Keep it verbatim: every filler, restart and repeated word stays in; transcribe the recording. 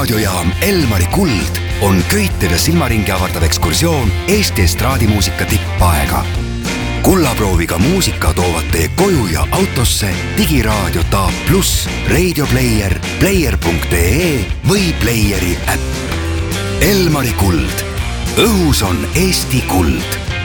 raadiojaam Elmari Kuld on köiteda silmaringi avardav ekskursioon Eesti estraadimuusika tippaega. Kullaprooviga muusika toovad teie koju ja autosse digiraadio Taab Plus, Radio Player, player punkt ee või Playeri äpp. Elmari Kuld. Õhus on Eesti kuld.